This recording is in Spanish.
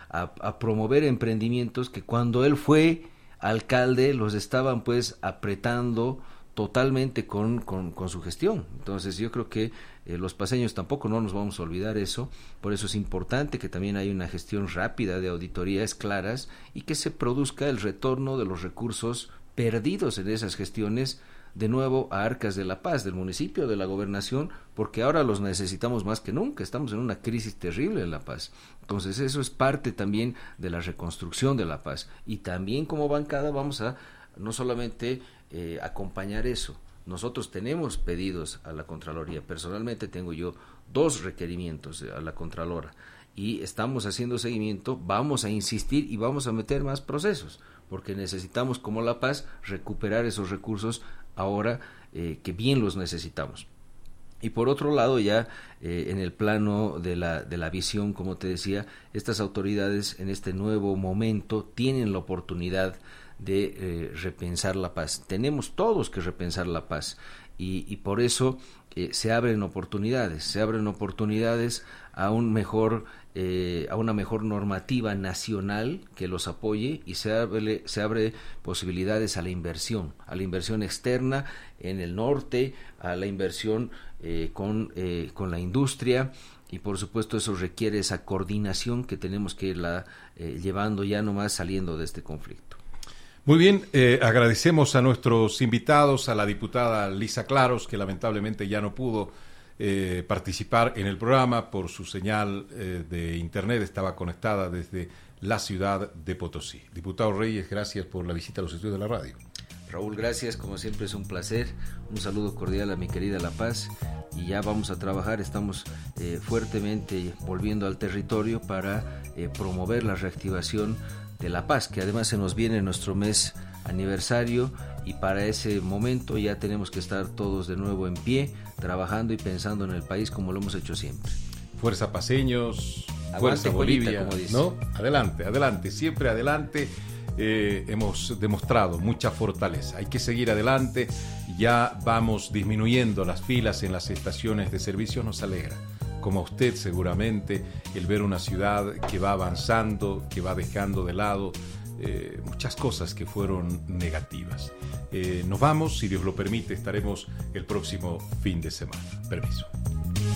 a promover emprendimientos que cuando él fue alcalde los estaban pues apretando totalmente con su gestión. Entonces yo creo que los paceños tampoco no nos vamos a olvidar eso, por eso es importante que también haya una gestión rápida de auditorías claras y que se produzca el retorno de los recursos perdidos en esas gestiones de nuevo a arcas de La Paz, del municipio, de la gobernación, porque ahora los necesitamos más que nunca, estamos en una crisis terrible en La Paz. Entonces eso es parte también de la reconstrucción de La Paz, y también como bancada vamos a no solamente acompañar eso. Nosotros tenemos pedidos a la Contraloría, personalmente tengo yo 2 requerimientos a la Contralora y estamos haciendo seguimiento, vamos a insistir y vamos a meter más procesos, porque necesitamos como La Paz recuperar esos recursos ahora que bien los necesitamos. Y por otro lado ya en el plano de la visión, como te decía, estas autoridades en este nuevo momento tienen la oportunidad de repensar La Paz. Tenemos todos que repensar La Paz y por eso se abren oportunidades a una mejor normativa nacional que los apoye, y se abre posibilidades a la inversión externa en el norte, a la inversión con la industria, y por supuesto eso requiere esa coordinación que tenemos que irla llevando ya nomás saliendo de este conflicto. Muy bien, agradecemos a nuestros invitados, a la diputada Lisa Claros, que lamentablemente ya no pudo participar en el programa por su señal de internet, estaba conectada desde la ciudad de Potosí. Diputado Reyes, gracias por la visita a los estudios de la radio. Raúl, gracias, como siempre es un placer, un saludo cordial a mi querida La Paz, y ya vamos a trabajar, estamos fuertemente volviendo al territorio para promover la reactivación de La Paz, que además se nos viene nuestro mes aniversario, y para ese momento ya tenemos que estar todos de nuevo en pie, trabajando y pensando en el país como lo hemos hecho siempre. Fuerza paceños, fuerza Bolivia, como dice. ¿No? Adelante, siempre adelante. Hemos demostrado mucha fortaleza, hay que seguir adelante, ya vamos disminuyendo las filas en las estaciones de servicio, nos alegra, como a usted seguramente, el ver una ciudad que va avanzando, que va dejando de lado muchas cosas que fueron negativas. Nos vamos, si Dios lo permite, estaremos el próximo fin de semana. Permiso.